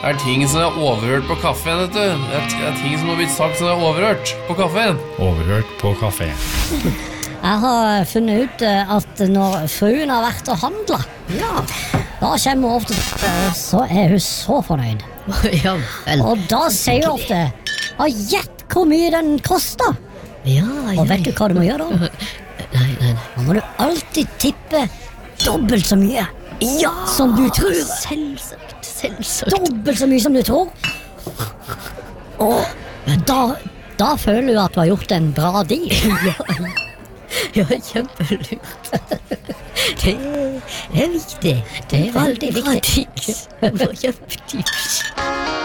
er ting som er overhørt på kaffen, vet du. Det er ting som har blitt sagt som er overhørt på kaffen. Overhørt på kafé. Jeg har funnet ut at når fruen har vært og handlet, da kommer hun ofte, så er hun så fornøyd. Ja, vel. Og da sier hun ofte, gjett hvor mye den koster. Og vet du hva du må gjøre da? Nei. Da må du alltid tippe dobbelt så mye som du tror. Selvsagt. Dobbelt så mye som du tror. Og da føler du at du har gjort en bra deal. Ja, kjempelurt. Det er viktig. Det er veldig viktig. For kjempetips.